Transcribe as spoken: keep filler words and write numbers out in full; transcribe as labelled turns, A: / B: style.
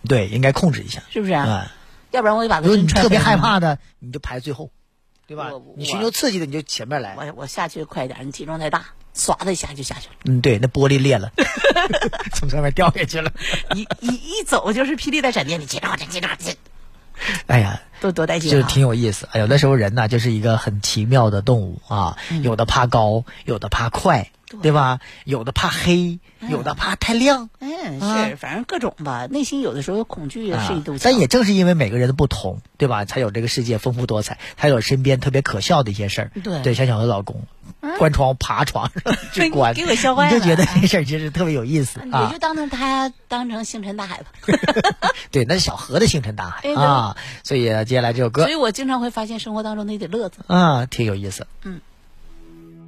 A: 对，应该控制一下，
B: 是不是？
A: 嗯，
B: 要不然我就把它
A: 如果你
B: 踹飞了
A: 特别害怕的，你就排最后，对吧
B: 我？
A: 你寻求刺激的，你就前面来。
B: 我我下去快点，你体重太大，唰的一下就下去了。
A: 嗯，对，那玻璃裂了，从上面掉下去了。
B: 一一一走就是霹雳带闪电，你接着这接着这，
A: 哎呀，
B: 多多带劲啊！
A: 就是挺有意思。有的时候人呢，就是一个很奇妙的动物啊，
B: 嗯、
A: 有的怕高，有的怕快，对, 对吧？有的怕黑，
B: 嗯、
A: 有的怕太亮。
B: 嗯，是，反正各种吧。内心有的时候恐惧也是一堵墙、
A: 啊。但也正是因为每个人的不同，对吧？才有这个世界丰富多彩，才有身边特别可笑的一些事儿。
B: 对，
A: 对，像小的老公。关窗爬床上去关，
B: 给我笑坏了，
A: 你就觉得这事儿其实特别有意思啊！
B: 我就当成他当成星辰大海吧。
A: 对，那是小河的星辰大海啊！所以接下来这首歌，
B: 所以我经常会发现生活当中的一点乐子
A: 啊，挺有意思。
B: 嗯。